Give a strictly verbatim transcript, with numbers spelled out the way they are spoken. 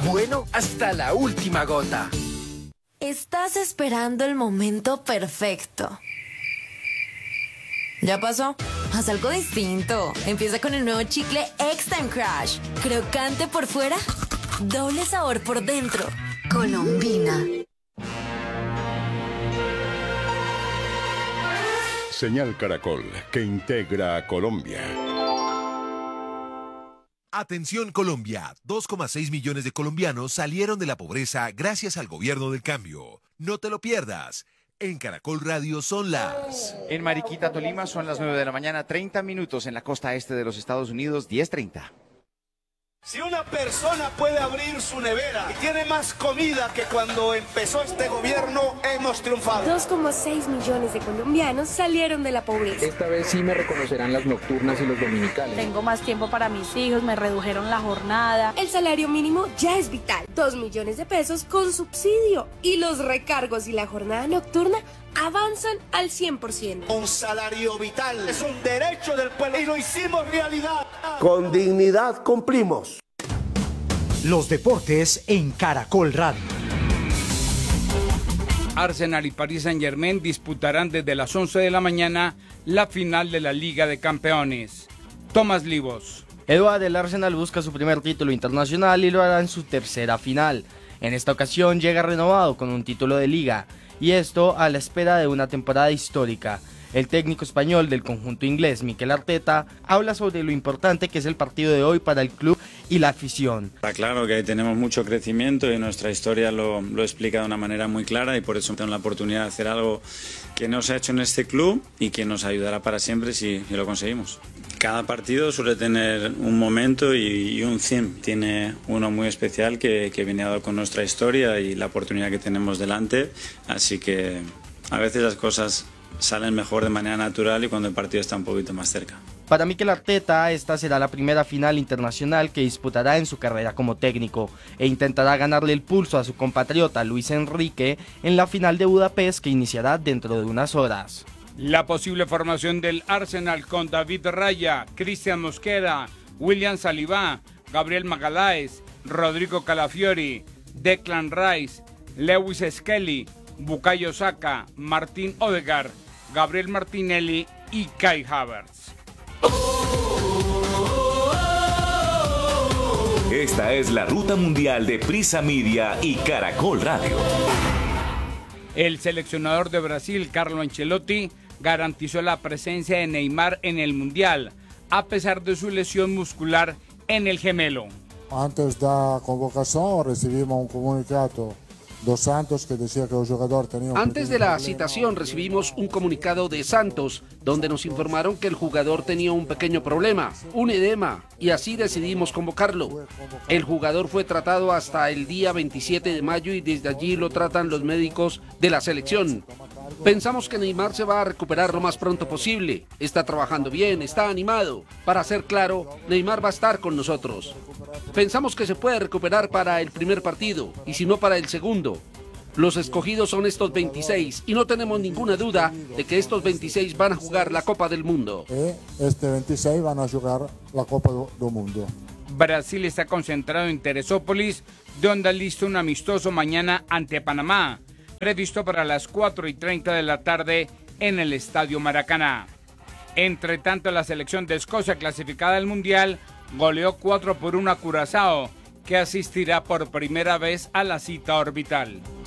bueno hasta la última gota. Estás esperando el momento perfecto. ¿Ya pasó? Haz algo distinto. Empieza con el nuevo chicle X-Time Crush. Crocante por fuera, doble sabor por dentro. Colombina. Señal Caracol, que integra a Colombia. Atención Colombia, dos coma seis millones de colombianos salieron de la pobreza gracias al gobierno del cambio. No te lo pierdas. En Caracol Radio son las... En Mariquita, Tolima, son las nueve de la mañana, treinta minutos. En la costa este de los Estados Unidos, diez treinta. Si una persona puede abrir su nevera y tiene más comida que cuando empezó este gobierno, hemos triunfado. dos coma seis millones de colombianos salieron de la pobreza. Esta vez sí me reconocerán las nocturnas y los dominicales. Tengo más tiempo para mis hijos, me redujeron la jornada. El salario mínimo ya es vital. dos millones de pesos con subsidio. Y los recargos y la jornada nocturna avanzan al cien por ciento. Un salario vital es un derecho del pueblo y lo hicimos realidad. Con dignidad cumplimos. Los deportes en Caracol Radio. Arsenal y Paris Saint-Germain disputarán desde las once de la mañana la final de la Liga de Campeones. Tomás Livos. Eduard, el Arsenal busca su primer título internacional y lo hará en su tercera final. En esta ocasión llega renovado con un título de liga, y esto a la espera de una temporada histórica. El técnico español del conjunto inglés, Mikel Arteta, habla sobre lo importante que es el partido de hoy para el club y la afición. Está claro que tenemos mucho crecimiento y nuestra historia lo, lo explica de una manera muy clara, y por eso tengo la oportunidad de hacer algo que no se ha hecho en este club y que nos ayudará para siempre si, si lo conseguimos. Cada partido suele tener un momento y, y un theme. Tiene uno muy especial que, que viene dado con nuestra historia y la oportunidad que tenemos delante, así que a veces las cosas salen mejor de manera natural y cuando el partido está un poquito más cerca. Para Mikel Arteta, esta será la primera final internacional que disputará en su carrera como técnico e intentará ganarle el pulso a su compatriota Luis Enrique en la final de Budapest que iniciará dentro de unas horas. La posible formación del Arsenal con David Raya, Cristian Mosquera, William Saliba, Gabriel Magalhães, Rodrigo Calafiori, Declan Rice, Lewis Skelly, Bukayo Saka, Martín Odegaard, Gabriel Martinelli y Kai Havertz. Esta es la ruta mundial de Prisa Media y Caracol Radio. El seleccionador de Brasil, Carlo Ancelotti, garantizó la presencia de Neymar en el Mundial, a pesar de su lesión muscular en el gemelo. Antes de la convocación recibimos un comunicado dos Santos que decía que el jugador tenía un Antes de la citación recibimos un comunicado de Santos donde nos informaron que el jugador tenía un pequeño problema, un edema, y así decidimos convocarlo. El jugador fue tratado hasta el día veintisiete de mayo y desde allí lo tratan los médicos de la selección. Pensamos que Neymar se va a recuperar lo más pronto posible. Está trabajando bien, está animado. Para ser claro, Neymar va a estar con nosotros. Pensamos que se puede recuperar para el primer partido y si no para el segundo. Los escogidos son estos veintiséis y no tenemos ninguna duda de que estos veintiséis van a jugar la Copa del Mundo. Este veintiséis van a jugar la Copa del Mundo. Brasil está concentrado en Teresópolis, donde alista un amistoso mañana ante Panamá, previsto para las cuatro y treinta de la tarde en el Estadio Maracaná. Entre tanto, la selección de Escocia, clasificada al Mundial, goleó cuatro por uno a Curazao, que asistirá por primera vez a la cita orbital.